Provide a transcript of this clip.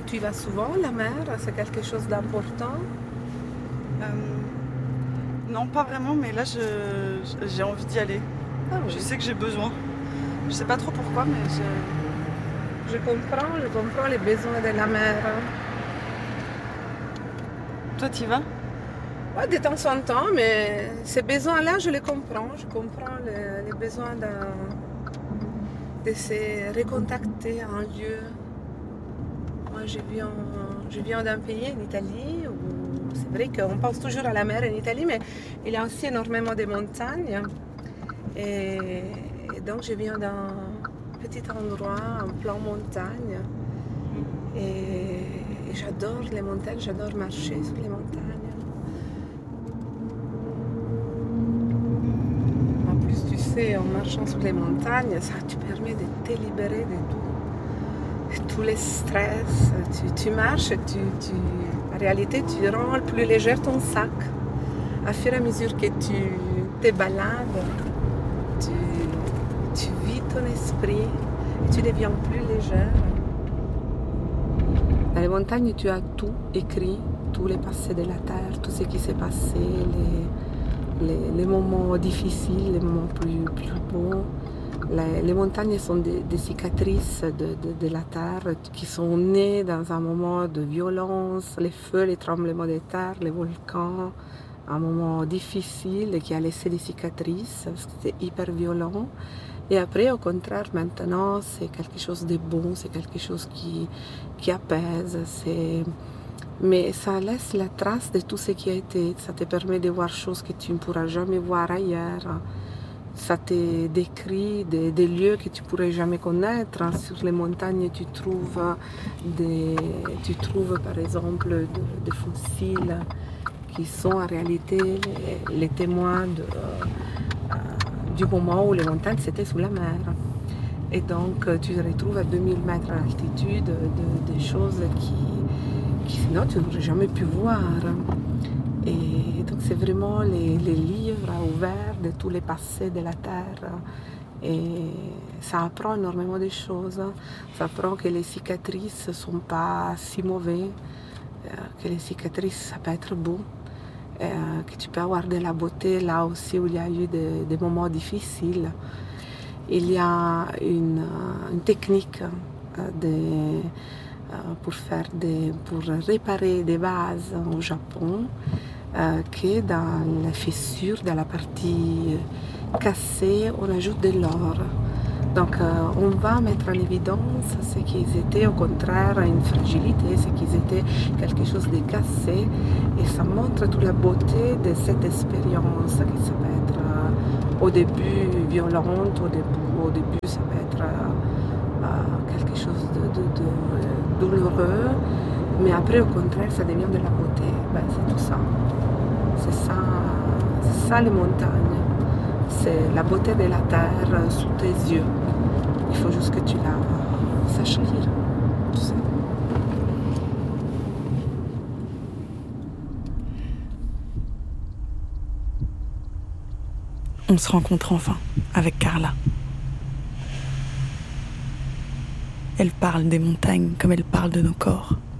Et tu y vas souvent, la mer? C'est quelque chose d'important? Non, pas vraiment, mais là, j'ai envie d'y aller. Ah oui. Je sais que j'ai besoin. Je sais pas trop pourquoi, mais Je comprends les besoins de la mer. Toi, t'y vas? Ouais, de temps en temps, mais ces besoins-là, je les comprends. Je comprends les besoins de se recontacter à un lieu. Moi, je viens d'un pays, en Italie, où c'est vrai qu'on pense toujours à la mer en Italie, mais il y a aussi énormément de montagnes. Et donc, je viens d'un petit endroit en plein montagne. Et j'adore les montagnes, j'adore marcher sur les montagnes. En plus, tu sais, en marchant sur les montagnes, ça te permet de te libérer de tous les stress. Tu marches, en réalité, tu rends plus léger ton sac. À fur et à mesure que tu te balades, tu vides ton esprit et tu deviens plus légère. Dans les montagnes, tu as tout écrit, tous les passés de la terre, tout ce qui s'est passé, les moments difficiles, les moments plus beaux. Les montagnes sont des cicatrices de la terre qui sont nées dans un moment de violence, les feux, les tremblements de terre, les volcans, un moment difficile qui a laissé des cicatrices, c'était hyper violent. Et après, au contraire, maintenant, c'est quelque chose de bon, c'est quelque chose qui apaise. Mais ça laisse la trace de tout ce qui a été. Ça te permet de voir choses que tu ne pourras jamais voir ailleurs. Ça te décrit des lieux que tu ne pourrais jamais connaître. Sur les montagnes, tu trouves par exemple des fossiles qui sont en réalité les témoins du moment où les montagnes c'était sous la mer. Et donc tu retrouves à 2000 mètres d'altitude des choses qui sinon tu n'aurais jamais pu voir. Et donc c'est vraiment les livres ouverts de tous les passés de la terre. Et ça apprend énormément de choses. Ça apprend que les cicatrices ne sont pas si mauvaises, que les cicatrices ça peut être beau. Que tu peux avoir de la beauté là aussi où il y a eu des moments difficiles. Il y a une technique pour réparer des vases au Japon que dans la fissure, dans la partie cassée, on ajoute de l'or. Donc on va mettre en évidence ce qu'ils étaient au contraire une fragilité, ce qu'ils étaient quelque chose de cassé, et ça montre toute la beauté de cette expérience qui ça peut être au début violente, au début ça peut être quelque chose de douloureux, mais après au contraire ça devient de la beauté. C'est tout ça. C'est ça les montagnes. C'est la beauté de la terre sous tes yeux. Il faut juste que tu la saches lire. Tout ça. On se rencontre enfin avec Carla. Elle parle des montagnes comme elle parle de nos corps.